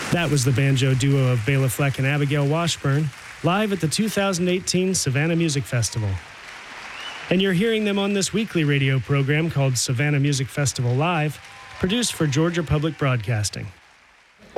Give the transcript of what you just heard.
That was the banjo duo of Bela Fleck and Abigail Washburn, live at the 2018 Savannah Music Festival. And you're hearing them on this weekly radio program called Savannah Music Festival Live, produced for Georgia Public Broadcasting.